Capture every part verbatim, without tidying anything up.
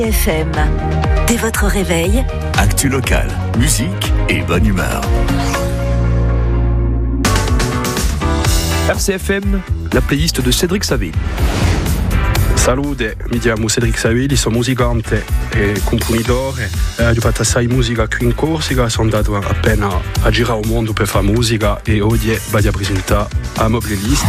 F M. Dès votre réveil, actu local, musique et bonne humeur. R C F M, la playlist de Cédric Saville. Salute, mi chiamo Cedric Savilli, sono musicante e componitore. Eh, ho fatto assai musica qui in Corsica, sono andato appena a girare il mondo per fare musica e oggi vado a presentare la mia playlist.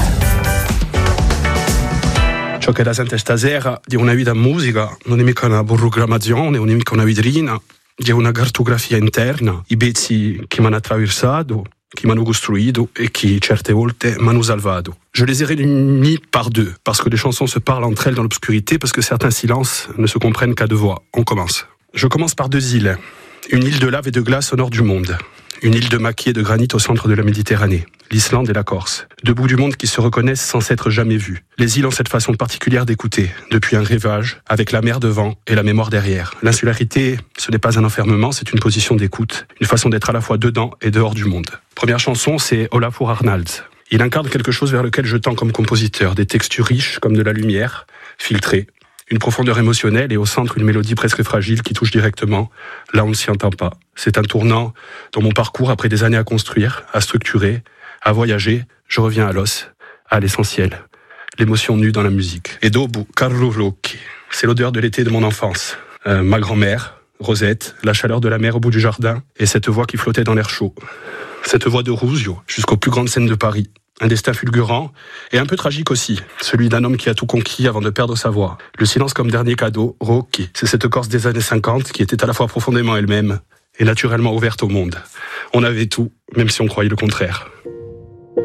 Ciò che da sente stasera di una vita in musica non è mica una programmazione, non è mica una vetrina, è una cartografia interna, i pezzi che mi hanno attraversato, qui m'ont construit et qui, certe volte, m'ont salvato. Je les ai réunis par deux, parce que les chansons se parlent entre elles dans l'obscurité, parce que certains silences ne se comprennent qu'à deux voix. On commence. Je commence par deux îles. Une île de lave et de glace au nord du monde. Une île de maquis et de granit au centre de la Méditerranée. L'Islande et la Corse. Deux bouts du monde qui se reconnaissent sans s'être jamais vus. Les îles ont cette façon particulière d'écouter, depuis un rivage, avec la mer devant et la mémoire derrière. L'insularité, ce n'est pas un enfermement, c'est une position d'écoute, une façon d'être à la fois dedans et dehors du monde. Première chanson, c'est Olafur Arnalds. Il incarne quelque chose vers lequel je tends comme compositeur, des textures riches comme de la lumière, filtrée, une profondeur émotionnelle et au centre une mélodie presque fragile qui touche directement, là on ne s'y entend pas. C'est un tournant dans mon parcours après des années à construire, à structurer, à voyager, je reviens à l'os, à l'essentiel, l'émotion nue dans la musique. Et dopo Carrulocchi, c'est l'odeur de l'été de mon enfance, euh, ma grand-mère, Rosette, la chaleur de la mer au bout du jardin et cette voix qui flottait dans l'air chaud. Cette voix de Rusio jusqu'aux plus grandes scènes de Paris. Un destin fulgurant et un peu tragique aussi, celui d'un homme qui a tout conquis avant de perdre sa voix. Le silence comme dernier cadeau, Rocchi, c'est cette Corse des années cinquante qui était à la fois profondément elle-même et naturellement ouverte au monde. On avait tout, même si on croyait le contraire.